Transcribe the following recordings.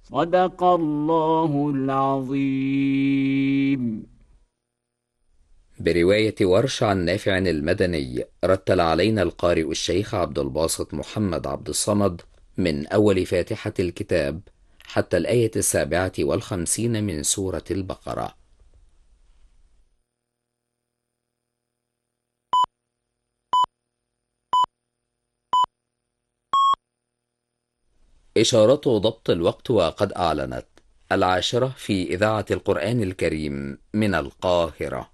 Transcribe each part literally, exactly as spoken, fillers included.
صدق الله العظيم. برواية ورش عن نافع المدني، رتل علينا القارئ الشيخ عبد الباسط محمد عبد الصمد من أول فاتحة الكتاب حتى الآية السابعة والخمسين من سورة البقرة. إشارة ضبط الوقت وقد أعلنت العاشرة في إذاعة القرآن الكريم من القاهرة.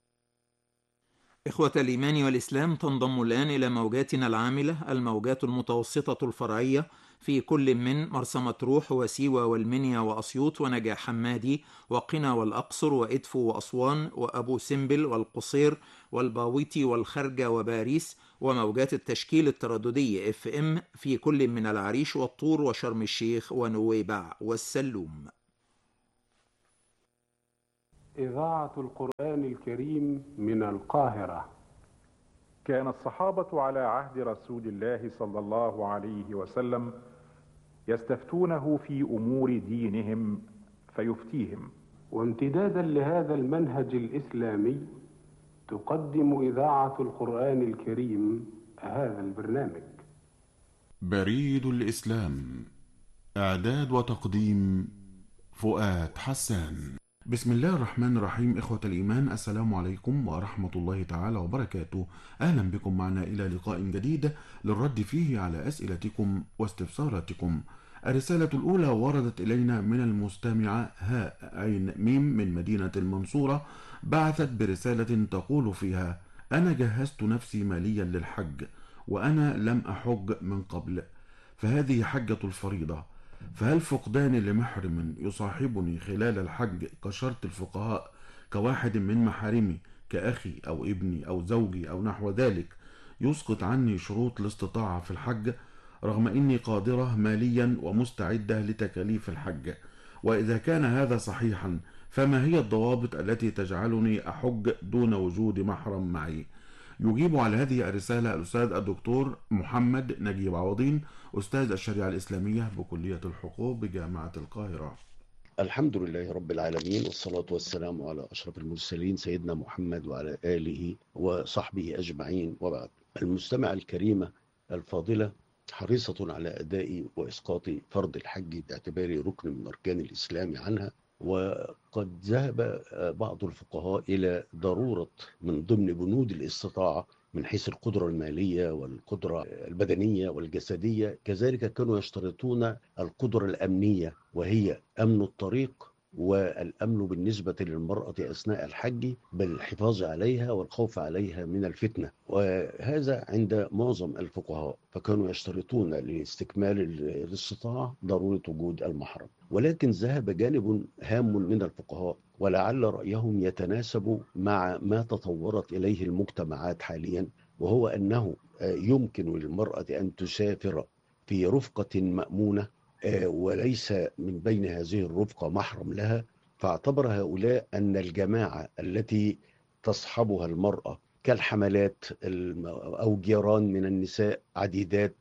إخوة الإيمان والإسلام، تنضم الآن إلى موجاتنا العاملة الموجات المتوسطة الفرعية في كل من مرسى مطروح وسيوة والمنيا وأسيوط ونجع حمادي وقنا والأقصر وإدفو وأسوان وأبو سمبل والقصير والباويتي والخرجة وباريس، وموجات التشكيل الترددي اف ام في كل من العريش والطور وشرم الشيخ ونويبع والسلوم. إذاعة القرآن الكريم من القاهرة. كان الصحابة على عهد رسول الله صلى الله عليه وسلم يستفتونه في أمور دينهم فيفتيهم. وامتدادا لهذا المنهج الإسلامي تقدم إذاعة القرآن الكريم هذا البرنامج. بريد الإسلام، إعداد وتقديم فؤاد حسان. بسم الله الرحمن الرحيم. إخوة الإيمان، السلام عليكم ورحمة الله تعالى وبركاته. أهلا بكم معنا إلى لقاء جديد للرد فيه على أسئلتكم واستفساراتكم. الرسالة الأولى وردت إلينا من المستمعة هاء عين ميم من مدينة المنصورة، بعثت برسالة تقول فيها: أنا جهزت نفسي ماليا للحج وأنا لم أحج من قبل، فهذه حجة الفريضة، فهل فقدان لمحرم يصاحبني خلال الحج كشرط الفقهاء كواحد من محارمي كأخي أو ابني أو زوجي أو نحو ذلك يسقط عني شروط الاستطاعة في الحج، رغم إني قادرة ماليا ومستعدة لتكاليف الحج؟ وإذا كان هذا صحيحا، فما هي الضوابط التي تجعلني أحج دون وجود محرم معي؟ يجيب على هذه الرسالة الأستاذ الدكتور محمد نجيب عوضين، أستاذ الشريعة الإسلامية بكلية الحقوق بجامعة القاهرة. الحمد لله رب العالمين، والصلاة والسلام على أشرف المرسلين سيدنا محمد وعلى آله وصحبه أجمعين، وبعد. المستمعة الكريمة الفاضلة حريصة على أداء وإسقاط فرض الحج باعتباره ركن من أركان الإسلام عنها، وقد ذهب بعض الفقهاء إلى ضرورة من ضمن بنود الاستطاعة من حيث القدرة المالية والقدرة البدنية والجسدية، كذلك كانوا يشترطون القدرة الأمنية، وهي أمن الطريق والأمن بالنسبة للمرأة أثناء الحج بالحفاظ عليها والخوف عليها من الفتنة، وهذا عند معظم الفقهاء، فكانوا يشترطون لاستكمال الاستطاعة ضرورة وجود المحرم. ولكن ذهب جانب هام من الفقهاء، ولعل رأيهم يتناسب مع ما تطورت إليه المجتمعات حاليا، وهو أنه يمكن للمرأة أن تسافر في رفقة مأمونة وليس من بين هذه الرفقة محرم لها، فاعتبر هؤلاء أن الجماعة التي تصحبها المرأة كالحملات أو جيران من النساء عديدات،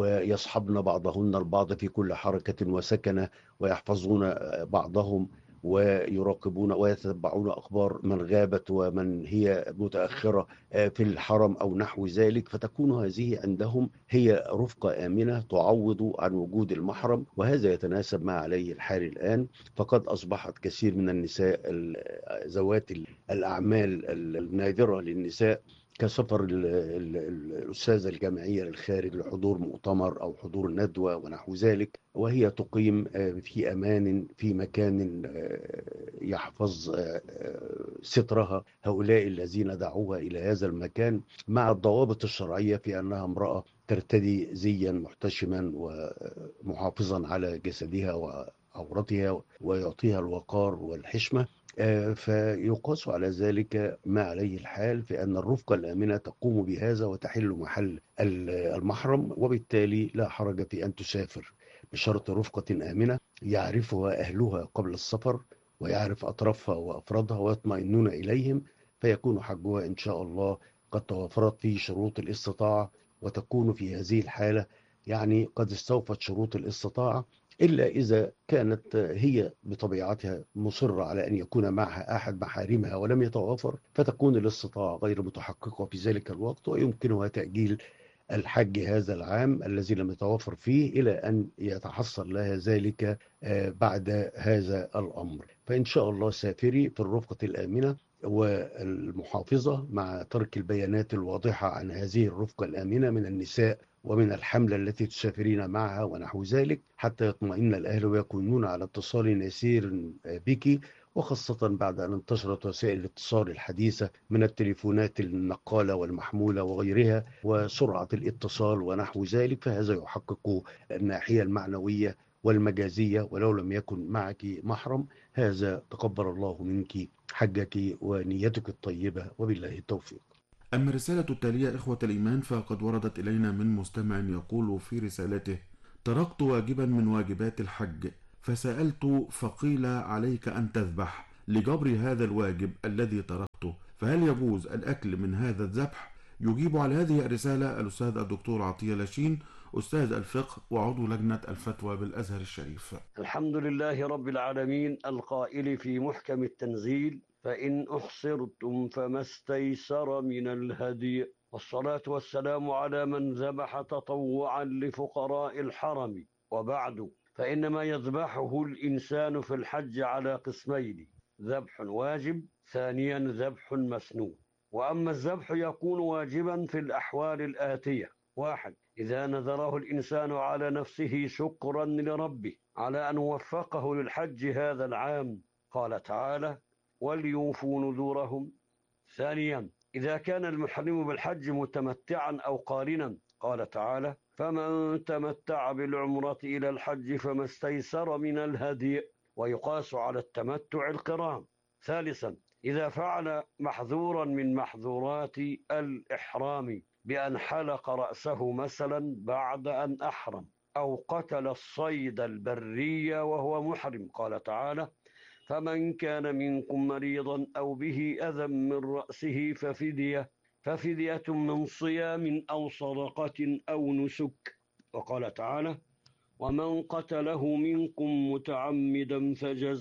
ويصحبن بعضهن البعض في كل حركة وسكنة، ويحفظون بعضهم ويراقبون ويتبعون أخبار من غابت ومن هي متأخرة في الحرم أو نحو ذلك، فتكون هذه عندهم هي رفقة آمنة تعوض عن وجود المحرم، وهذا يتناسب مع عليه الحال الآن. فقد أصبحت كثير من النساء ذوات الأعمال النادرة للنساء كسفر ال- ال- ال- الأستاذة الجامعية للخارج لحضور مؤتمر أو حضور ندوة ونحو ذلك، وهي تقيم آه، في أمان في مكان آه، يحفظ آه، آه، سترها هؤلاء الذين دعوها إلى هذا المكان، مع الضوابط الشرعية في أنها امرأة ترتدي زيا محتشما ومحافظا على جسدها وعورتها ويعطيها الوقار والحشمة. آه، فيقاس على ذلك ما عليه الحال في أن الرفقة الآمنة تقوم بهذا وتحل محل ال- المحرم، وبالتالي لا حرج في أن تسافر بشرط رفقة آمنة يعرفها أهلها قبل السفر، ويعرف أطرافها وأفرادها ويطمئنون إليهم، فيكون حجها إن شاء الله قد توفرت فيه شروط الاستطاعة، وتكون في هذه الحالة يعني قد استوفت شروط الاستطاعة، إلا إذا كانت هي بطبيعتها مصرة على أن يكون معها أحد محارمها ولم يتوافر، فتكون الاستطاعة غير متحققة في ذلك الوقت، ويمكنها تأجيل الحج هذا العام الذي لم يتوفر فيه إلى أن يتحصل لها ذلك بعد هذا الأمر. فإن شاء الله سافري في الرفقة الآمنة والمحافظة، مع ترك البيانات الواضحة عن هذه الرفقة الآمنة من النساء ومن الحملة التي تسافرين معها ونحو ذلك، حتى يطمئن الأهل ويكونون على اتصال يسير بك، وخاصة بعد أن انتشرت وسائل الاتصال الحديثة من التليفونات النقالة والمحمولة وغيرها وسرعة الاتصال ونحو ذلك، فهذا يحقق الناحية المعنوية والمجازية. ولو لم يكن معك محرم، هذا تقبل الله منك حجك ونيتك الطيبة، وبالله التوفيق. أما الرسالة التالية إخوة الإيمان فقد وردت إلينا من مستمع يقول في رسالته: تركت واجبا من واجبات الحج فسألت فقيل عليك أن تذبح لجبر هذا الواجب الذي تركته، فهل يجوز الأكل من هذا الذبح؟ يجيب على هذه الرسالة الأستاذ الدكتور عطية لاشين، أستاذ الفقه وعضو لجنة الفتوى بالأزهر الشريف. الحمد لله رب العالمين القائل في محكم التنزيل: فإن أحصرتم فما استيسر من الهدي، والصلاة والسلام على من ذبح تطوعا لفقراء الحرم. وبعد، فإنما يذبحه الإنسان في الحج على قسمين: ذبح واجب، ثانيا ذبح مسنون. وأما الذبح يكون واجبا في الأحوال الآتية: واحد، إذا نذره الإنسان على نفسه شكرا لربه على أن وفقه للحج هذا العام، قال تعالى: وليوفوا نذورهم. ثانيا، إذا كان المحرم بالحج متمتعا أو قارنا، قال تعالى: فمن تمتع بالعمرة إلى الحج فما استيسر من الهدي، ويقاس على التمتع القران. ثالثا، إذا فعل محظورا من محظورات الإحرام بأن حلق رأسه مثلا بعد أن أحرم، أو قتل الصيد البري وهو محرم، قال تعالى: فمن كان منكم مريضا أو به أذى من رأسه ففدية ففدية من صيام أو صدقة أو نسك، وقال تعالى: ومن قتله منكم متعمدا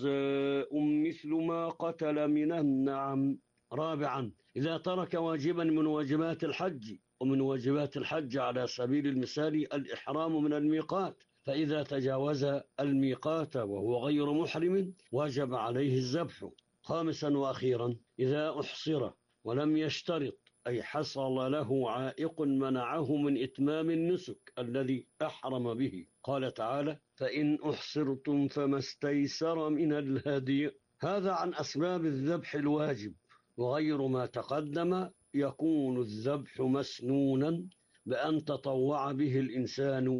فجزاء مثل ما قتل من النعم. رابعا، إذا ترك واجبا من واجبات الحج، ومن واجبات الحج على سبيل المثال الإحرام من الميقات، فإذا تجاوز الميقات وهو غير محرم وجب عليه الذبح. خامسا وأخيرا، إذا أحصر ولم يشترط، أي حصل له عائق منعه من إتمام النسك الذي أحرم به، قال تعالى: فإن أحصرتم فما استيسر من الهدي. هذا عن أسباب الذبح الواجب. وغير ما تقدم يكون الذبح مسنونا بأن تطوع به الإنسان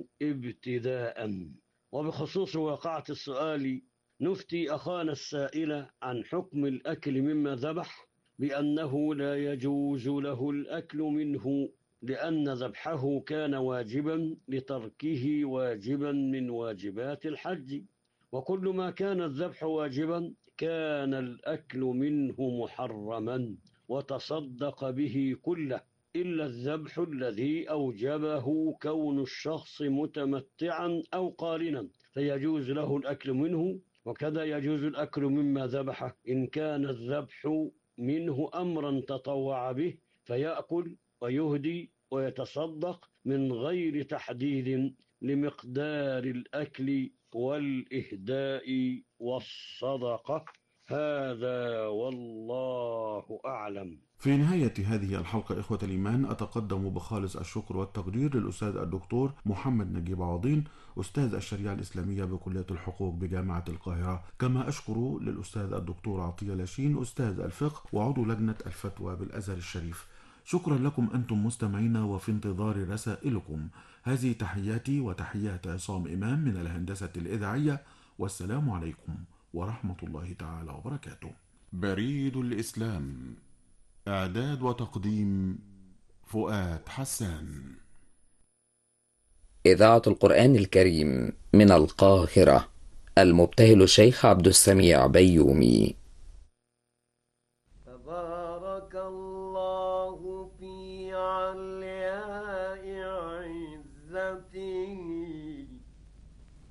ابتداء. وبخصوص واقعة السؤال، نفتي أخانا السائل عن حكم الأكل مما ذبح بأنه لا يجوز له الأكل منه، لأن ذبحه كان واجبا لتركه واجبا من واجبات الحج، وكل ما كان الذبح واجبا كان الأكل منه محرما وتصدق به كله، إلا الذبح الذي أوجبه كون الشخص متمتعا أو قارنا، فيجوز له الأكل منه. وكذا يجوز الأكل مما ذبح إن كان الذبح منه أمرا تطوع به، فيأكل ويهدي ويتصدق من غير تحديد لمقدار الأكل والإهداء والصدقة. هذا والله أعلم. في نهاية هذه الحلقة إخوة الإيمان أتقدم بخالص الشكر والتقدير للأستاذ الدكتور محمد نجيب عوضين، أستاذ الشريعة الإسلامية بكلية الحقوق بجامعة القاهرة، كما أشكر للأستاذ الدكتور عطية لاشين، أستاذ الفقه وعضو لجنة الفتوى بالأزهر الشريف. شكرا لكم أنتم مستمعين، وفي انتظار رسائلكم. هذه تحياتي وتحيات عصام إمام من الهندسة الإذاعية، والسلام عليكم ورحمة الله تعالى وبركاته. بريد الإسلام، إعداد وتقديم فؤاد حسان. إذاعة القرآن الكريم من القاهرة، المبتهل الشيخ عبد السميع بيومي.